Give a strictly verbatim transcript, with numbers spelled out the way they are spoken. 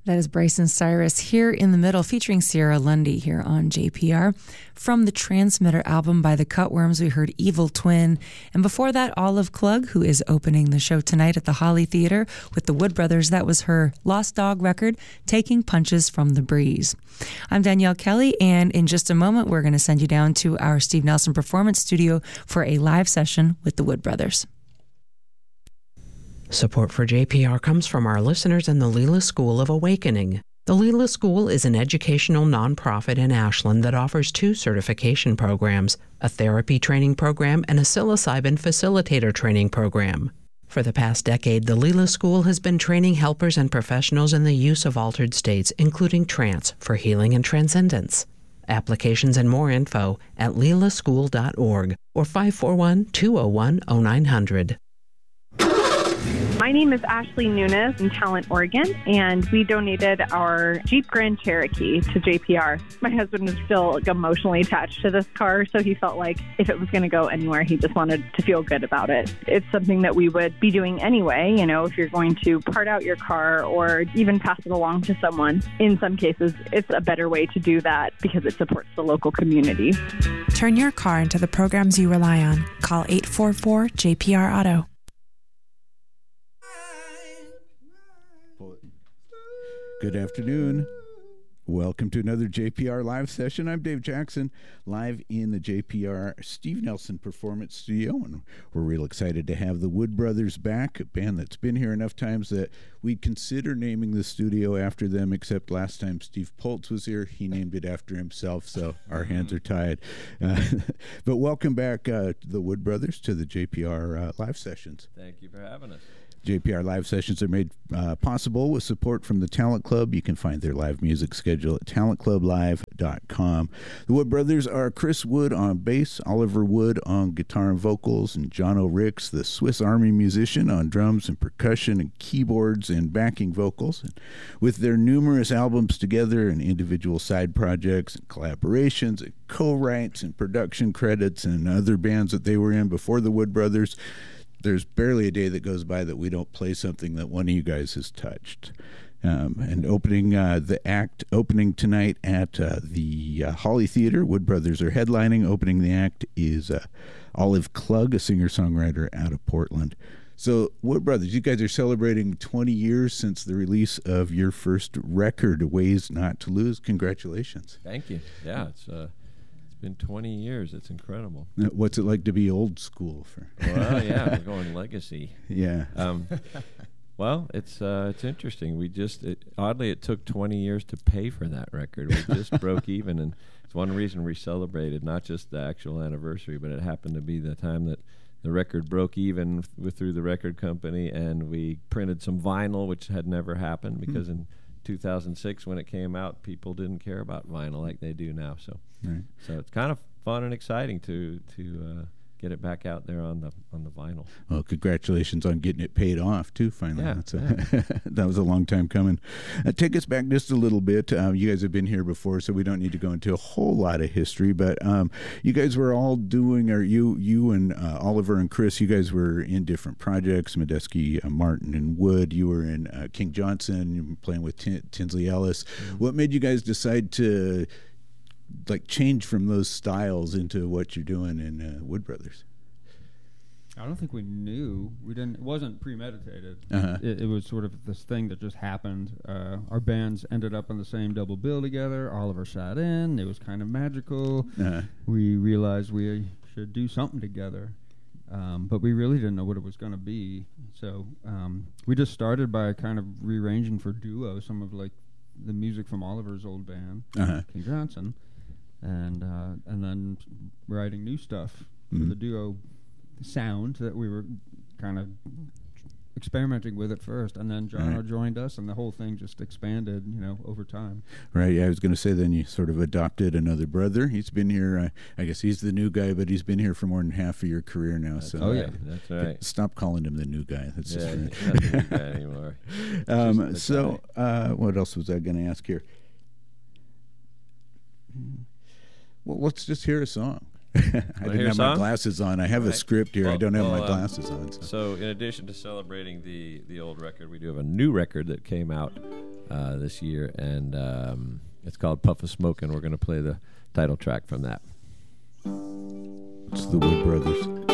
That is Bryson Cyrus here in the middle, featuring Sierra Lundy here on J P R. From the Transmitter album by the Cutworms, we heard Evil Twin. And before that, Olive Klug, who is opening the show tonight at the Holly Theater with the Wood Brothers. That was her Lost Dog record, Taking Punches from the Breeze. I'm Danielle Kelly, and in just a moment, we're going to send you down to our Steve Nelson Performance Studio for a live session with the Wood Brothers. Support for J P R comes from our listeners in the Leela School of Awakening. The Leela School is an educational nonprofit in Ashland that offers two certification programs, a therapy training program and a psilocybin facilitator training program. For the past decade, the Leela School has been training helpers and professionals in the use of altered states, including trance, for healing and transcendence. Applications and more info at leela school dot org or five four one, two oh one, oh nine hundred. My name is Ashley Nunes in Talent, Oregon, and we donated our Jeep Grand Cherokee to J P R. My husband is still like, emotionally attached to this car, so he felt like if it was going to go anywhere, he just wanted to feel good about it. It's something that we would be doing anyway, you know, if you're going to part out your car or even pass it along to someone. In some cases, it's a better way to do that because it supports the local community. Turn your car into the programs you rely on. Call eight four four, J P R Auto. Good afternoon. Welcome to another J P R live session. I'm Dave Jackson, live in the J P R Steve Nelson Performance Studio, and we're real excited to have the Wood Brothers back, a band that's been here enough times that we'd consider naming the studio after them, except last time Steve Poltz was here, he named it after himself, so our hands are tied. Uh, but welcome back, uh, the Wood Brothers, to the J P R uh, live sessions. Thank you for having us. J P R live sessions are made uh, possible with support from the Talent Club. You can find their live music schedule at talent club live dot com. The Wood Brothers are Chris Wood on bass, Oliver Wood on guitar and vocals, and John O'Ricks, the Swiss Army musician, on drums and percussion and keyboards and backing vocals. And with their numerous albums together and individual side projects and collaborations and co-writes and production credits and other bands that they were in before the Wood Brothers, there's barely a day that goes by that we don't play something that one of you guys has touched. Um, and opening uh, the act, opening tonight at uh, the uh, Holly Theater, Wood Brothers are headlining. Opening the act is uh, Olive Klug, a singer-songwriter out of Portland. So, Wood Brothers, you guys are celebrating twenty years since the release of your first record, Ways Not to Lose. Congratulations. Thank you. Yeah, it's... Uh been twenty years. It's incredible. What's it like to be old school? For well, yeah, we're going legacy. Yeah. Um, well, it's uh, it's interesting. We just it, oddly it took twenty years to pay for that record. We just broke even, and it's one reason we celebrated not just the actual anniversary, but it happened to be the time that the record broke even with through the record company, and we printed some vinyl, which had never happened because mm. in two thousand six when it came out, people didn't care about vinyl like they do now. So, right. so it's kind of fun and exciting to to uh, get it back out there on the on the vinyl. Well, congratulations on getting it paid off too. Finally, yeah, That's a yeah. that was a long time coming. Uh, take us back just a little bit. Uh, you guys have been here before, so we don't need to go into a whole lot of history. But um, you guys were all doing, or you you and uh, Oliver and Chris, you guys were in different projects. Medeski, uh, Martin, and Wood. You were in uh, King Johnson. You were playing with Tin- Tinsley Ellis. Mm-hmm. What made you guys decide to like change from those styles into what you're doing in uh, Wood Brothers? I don't think we knew. We didn't. It wasn't premeditated. Uh-huh. It, it was sort of this thing that just happened. Uh, our bands ended up on the same double bill together. Oliver sat in. It was kind of magical. Uh-huh. We realized we should do something together, um, but we really didn't know what it was going to be. So um, we just started by kind of rearranging for duo some of like the music from Oliver's old band, uh-huh. King Johnson, and uh, and then writing new stuff mm-hmm. for the duo sound that we were kind of experimenting with at first, and then John right. joined us, and the whole thing just expanded, you know, over time. Right. Yeah, I was going to say then you sort of adopted another brother. He's been here. Uh, I guess he's the new guy, but he's been here for more than half of your career now. That's so oh yeah, that's right. Stop calling him the new guy. That's yeah, just right. he's not the new guy anymore. um, so uh, what else was I going to ask here? Well, let's just hear a song. I didn't have my glasses on. I have right. a script here. Well, I don't have well, my glasses um, on. So. so in addition to celebrating the, the old record, we do have a new record that came out uh, this year, and um, it's called Puff of Smoke, and we're going to play the title track from that. It's the Wood Brothers.